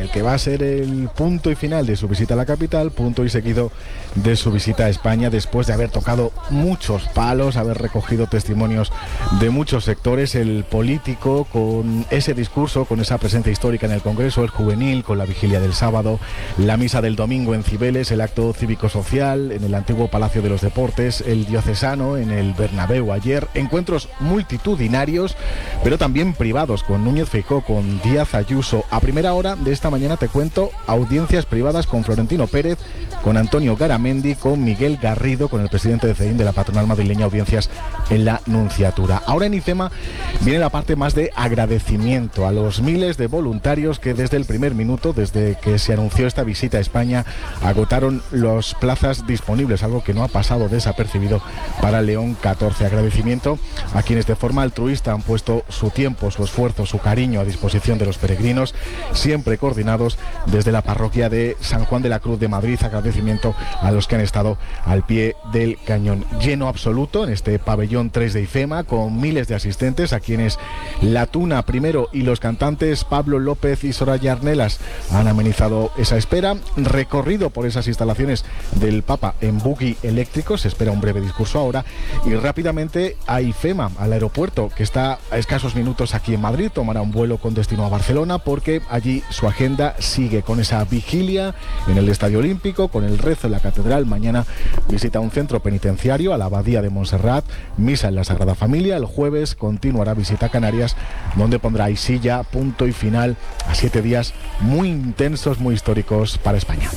el que va a ser el punto y final de su visita a la capital, punto y seguido de su visita a España, después de haber tocado muchos palos, haber recogido testimonios de muchos sectores. El político, con ese discurso, con esa presencia histórica en el Congreso, el juvenil, con la vigilia del sábado, la misa del domingo en Cibeles, el acto cívico-social en el antiguo Palacio de los Deportes, el diocesano en el Bernabéu ayer, encuentros multitudinarios, pero también privados, con Núñez Feijóo, con Díaz Ayuso. A primera hora de esta mañana te cuento audiencias privadas con Florentino Pérez, con Antonio Garamendi, con Miguel Garrido, con el presidente de CEDIN, de la patronal madrileña, audiencias en la Nunciatura. Ahora en IFEMA viene la parte más de agradecimiento a los miles de voluntarios que desde el primer minuto, desde que se anunció esta visita a España, agotaron las plazas disponibles, algo que no ha pasado desapercibido para León 14. Agradecimiento a quienes de forma altruista han puesto su tiempo, su esfuerzo, su cariño a disposición de los peregrinos, siempre coordinados desde la parroquia de San Juan de la Cruz de Madrid. Agradecimiento a los que han estado al pie del cañón. Lleno absoluto en este pabellón 3 de IFEMA, con miles de asistentes a quienes la Tuna primero y los cantantes Pablo López y Soraya Arnelas han amenizado esa espera. Recorrido por esas instalaciones del Papa en buggy eléctrico, se espera un breve discurso ahora, y rápidamente a IFEMA, al aeropuerto, que está a escasos minutos aquí en Madrid. Tomará un vuelo con destino a Barcelona, porque allí su agenda sigue con esa vigilia en el Estadio Olímpico, con el rezo en la catedral. Mañana visita un centro penitenciario, a la Abadía de Montserrat, misa en la Sagrada Familia. El jueves continuará visita a Canarias, donde pondrá ahí silla, punto y final a 7 días muy intensos, muy históricos para España.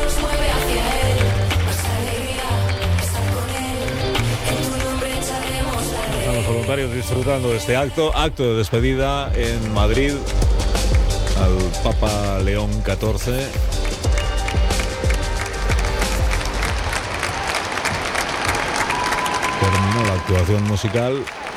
Están los voluntarios disfrutando de este acto de despedida en Madrid al Papa León XIV. Terminó la actuación musical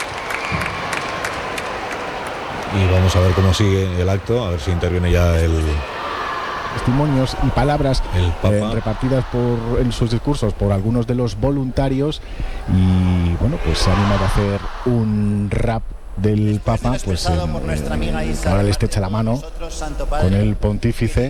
y vamos a ver cómo sigue el acto, a ver si interviene ya el testimonios y palabras repartidas en sus discursos por algunos de los voluntarios, y bueno, pues se ha animado a hacer un rap del Papa, pues ahora le estrecha la mano con el pontífice.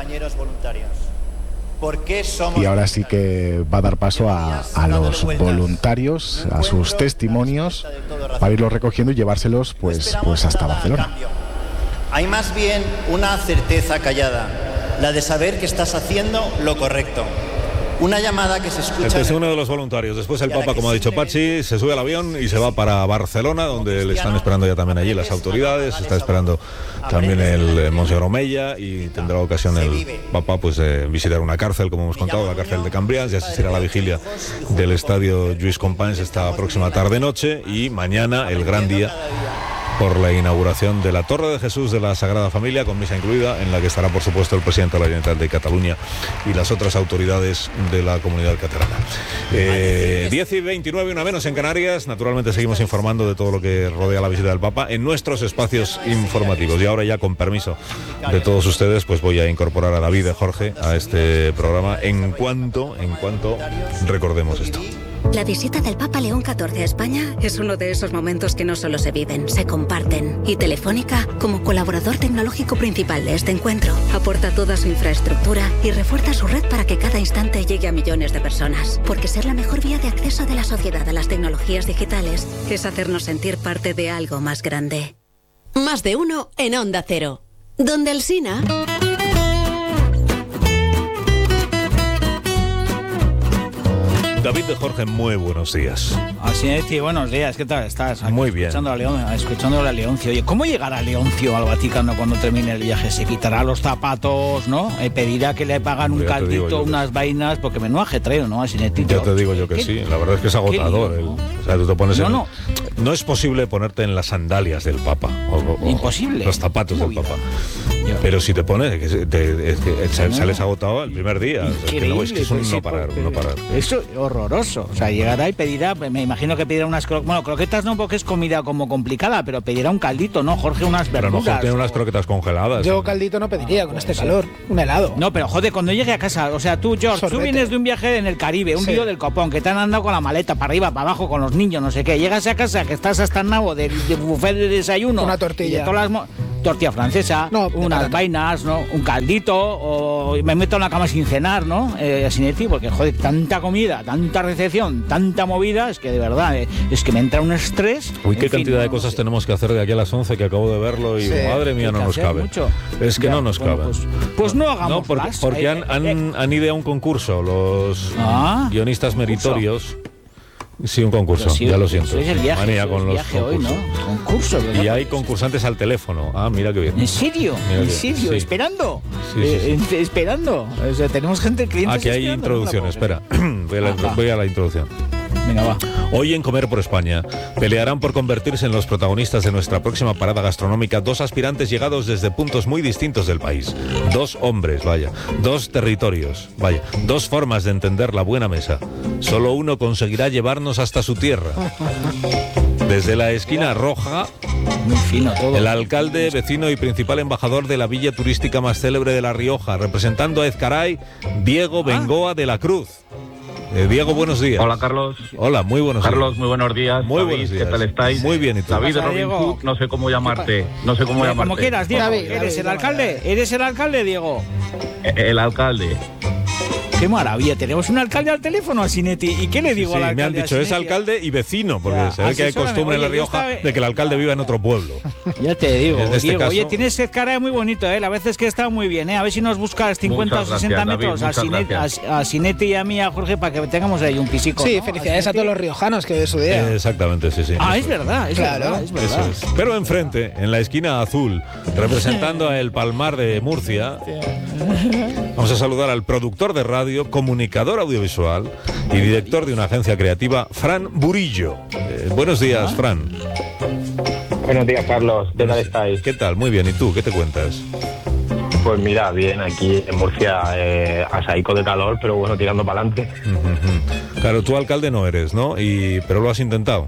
Y ahora sí que va a dar paso a los voluntarios, a sus testimonios, para irlos recogiendo y llevárselos pues hasta Barcelona. Hay más bien una certeza callada, la de saber que estás haciendo lo correcto. Una llamada que se escucha... Este es uno de los voluntarios. Después el Papa, como ha dicho Pachi, se sube al avión y se va para Barcelona, donde le están esperando ya también allí las autoridades. Está esperando también el Monseñor Omeya, y tendrá ocasión el Papa pues de visitar una cárcel, como hemos contado, la cárcel de Cambrians, y asistir a la vigilia del estadio Lluís Companys esta próxima tarde-noche, y mañana el gran día por la inauguración de la Torre de Jesús de la Sagrada Familia, con misa incluida, en la que estará, por supuesto, el presidente de la Generalitat de Cataluña y las otras autoridades de la comunidad catalana. 10:29, una menos en Canarias. Naturalmente seguimos informando de todo lo que rodea la visita del Papa en nuestros espacios informativos. Y ahora, ya con permiso de todos ustedes, pues voy a incorporar a David y Jorge a este programa en cuanto recordemos esto. La visita del Papa León XIV a España es uno de esos momentos que no solo se viven, se comparten. Y Telefónica, como colaborador tecnológico principal de este encuentro, aporta toda su infraestructura y refuerza su red para que cada instante llegue a millones de personas. Porque ser la mejor vía de acceso de la sociedad a las tecnologías digitales es hacernos sentir parte de algo más grande. Más de uno en Onda Cero. Donde el Sina... David de Jorge, muy buenos días. Así es, tío, buenos días, ¿qué tal estás? Aquí muy bien. Escuchándole a Leoncio. Oye, ¿cómo llegará Leoncio al Vaticano cuando termine el viaje? ¿Se quitará los zapatos, no? Pedirá que le pagan un caldito, unas vainas, porque menudo ajetreo, ¿no? Así netito. Ya te digo yo que sí, la verdad es que es agotador. Lío, ¿no? O sea, tú te pones no es posible ponerte en las sandalias del Papa. Imposible. Los zapatos del Papa. Pero si te pones, sales agotado el primer día. Es que es un no parar. Eso es horroroso. O sea, llegará y pedirá, me imagino que pedirá unas croquetas no, porque es comida como complicada, pero pedirá un caldito, ¿no, Jorge? Unas verduras. Pero no, tiene unas croquetas congeladas. Yo caldito no pediría con este calor. Un helado. No, pero joder, cuando llegue a casa, o sea, tú, George, tú vienes de un viaje en el Caribe, un lío del copón, que te han andado con la maleta para arriba, para abajo, con los niños, no sé qué. Llegas a casa, que estás hasta el nabo de buffet de desayuno. Una tortilla. Tortilla francesa, no, unas vainas, ¿no? Un caldito, o me meto en la cama sin cenar, ¿no? Asinetti, porque, joder, tanta comida, tanta recepción, tanta movida, es que de verdad, es que me entra un estrés. Uy, qué cantidad de cosas tenemos que hacer de aquí a las 11, que acabo de verlo, y madre mía, no nos cabe. Mucho. Es que ya, no nos cabe. Pues no hagamos más. Porque han ideado un concurso, los guionistas meritorios. Sí, un concurso, sí, ya lo siento. Es el viaje, Manía con los hoy, ¿no? Concurso. Y hay concursantes al teléfono. Ah, mira qué bien. ¿En serio? Mira ¿En serio? Sí. ¿Esperando? Sí. Esperando. O sea, tenemos gente, clientes. Aquí hay introducción, espera. Voy a la introducción. Venga, va. Hoy en Comer por España pelearán por convertirse en los protagonistas de nuestra próxima parada gastronómica dos aspirantes llegados desde puntos muy distintos del país. Dos hombres, vaya. Dos territorios, vaya. Dos formas de entender la buena mesa. Solo uno conseguirá llevarnos hasta su tierra. Desde la esquina roja, muy fino todo. El alcalde, vecino y principal embajador de la villa turística más célebre de La Rioja, representando a Ezcaray, Diego Bengoa de la Cruz. Diego, buenos días. Hola, Carlos. Hola, muy buenos días. Carlos, muy buenos días. Muy David, buenos días. ¿qué tal estáis? Muy bien, ¿y tú? David Robin Cook, no sé cómo llamarte. Como quieras, Diego. ¿Eres el alcalde? ¿Eres el alcalde, Diego? El alcalde. Qué maravilla, tenemos un alcalde al teléfono, Asinetti. ¿Y qué le digo al alcalde? Me han dicho, es alcalde y vecino, porque se ve que hay costumbre en La Rioja de que el alcalde viva en otro pueblo. Ya te digo, en este Diego, caso, oye, tienes cara muy bonito, la verdad es que está muy bien, a ver si nos buscas 50 o 60 metros a Asinetti y a mí, a Jorge, para que tengamos ahí un pisico. Sí, ¿no? felicidades a todos los riojanos, que de su día. Exactamente, sí. Es verdad, es verdad. Eso es. Pero enfrente, en la esquina azul, representando a El Palmar de Murcia, vamos a saludar al productor de radio, comunicador audiovisual y director de una agencia creativa, Fran Burillo. Buenos días, Fran. Buenos días, Carlos. ¿Qué tal estáis? ¿Qué tal? Muy bien. ¿Y tú? ¿Qué te cuentas? Pues mira, bien, aquí en Murcia, asaico de calor, pero bueno, tirando para adelante. Claro, tú alcalde no eres, ¿no? Pero lo has intentado.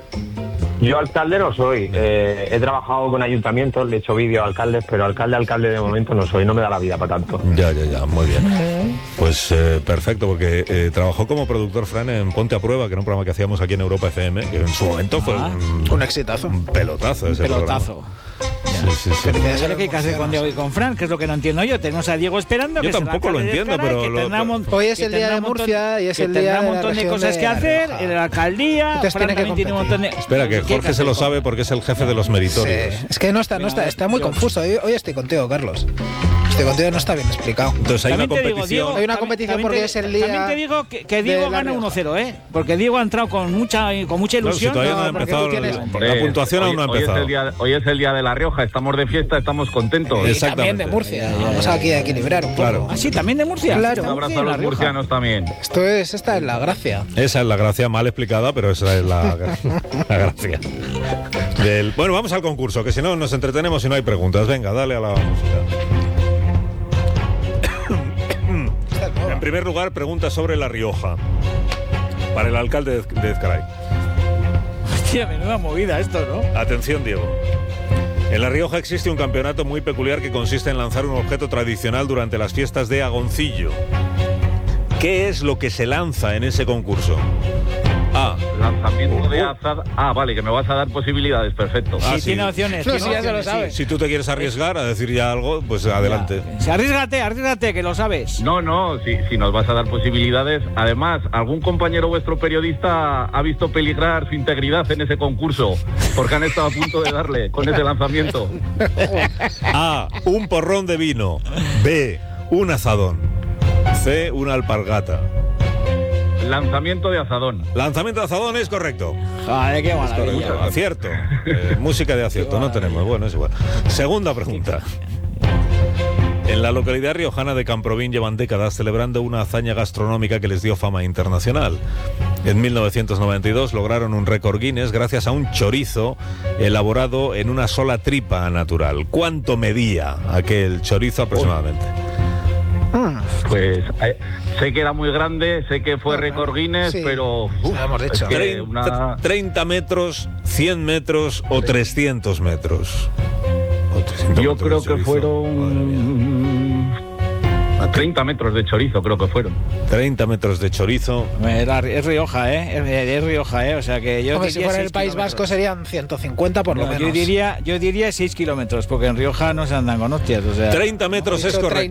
Yo alcalde no soy. He trabajado con ayuntamientos, le he hecho vídeos a alcaldes, pero alcalde de momento no soy, no me da la vida para tanto. Ya, muy bien. Pues perfecto, porque trabajó como productor, Fran, en Ponte a Prueba, que era un programa que hacíamos aquí en Europa FM, que en su momento fue un exitazo. Un pelotazo ese pelotazo. Programa. Sí. Pero eso es lo que hay que hacer con Diego y con Fran, que es lo que no entiendo yo. Tenemos a Diego esperando. Yo tampoco lo entiendo, pero hoy es el día de Murcia y es el día de un montón de cosas que hacer en la alcaldía. Fran también tiene un montón de... Espera, que Jorge se lo sabe porque es el jefe de los meritorios. Sí. Es que no está muy confuso. Hoy estoy contigo, Carlos. Estoy contigo, no está bien explicado. Entonces hay una competición. Diego, hay una competición porque es el día. También te digo que Diego gana 1-0, Porque Diego ha entrado con mucha ilusión. Claro, si todavía no ha empezado, la puntuación aún no ha empezado. Hoy es el día de La Rioja, estamos de fiesta, estamos contentos. Y también de Murcia. Vamos aquí a equilibrar un poco. Claro. ¿Ah, sí? ¿También de Murcia? Claro. Un abrazo a los murcianos también. Esta es la gracia. Esa es la gracia mal explicada, pero esa es la gracia. Bueno, vamos al concurso, que si no nos entretenemos y no hay preguntas. Venga, dale a la música. En primer lugar, pregunta sobre La Rioja. Para el alcalde de Ezcaray. Hostia, menuda movida esto, ¿no? Atención, Diego. En La Rioja existe un campeonato muy peculiar que consiste en lanzar un objeto tradicional durante las fiestas de Agoncillo. ¿Qué es lo que se lanza en ese concurso? A. Lanzamiento de azada. Vale, que me vas a dar posibilidades, perfecto. Sí, tiene opciones. No, sí, ya se lo sabes. Si tú te quieres arriesgar a decir ya algo, pues adelante. Arriesgate, que lo sabes. No, si nos vas a dar posibilidades. Además, algún compañero vuestro periodista ha visto peligrar su integridad en ese concurso, porque han estado a punto de darle con ese lanzamiento. A. Un porrón de vino. B. Un azadón. C. Una alpargata. Lanzamiento de azadón. Lanzamiento de azadón es correcto. Joder, qué maravilla. Acierto. Música de acierto, no tenemos. Bueno, es igual. Segunda pregunta. En la localidad riojana de Camprovín llevan décadas celebrando una hazaña gastronómica que les dio fama internacional. En 1992 lograron un récord Guinness gracias a un chorizo elaborado en una sola tripa natural. ¿Cuánto medía aquel chorizo aproximadamente? Pues sé que era muy grande, sé que fue récord Guinness, pero... hemos dicho. 30 metros, 100 metros o 300 metros. Yo creo que fueron... 30 metros de chorizo creo que fueron. 30 metros de chorizo. Es Rioja, es Rioja, o sea que yo... Hombre, si fuera el País Vasco serían 150 por lo menos. Yo diría 6 kilómetros, porque en Rioja no se andan con hostias, o sea... 30 metros es correcto.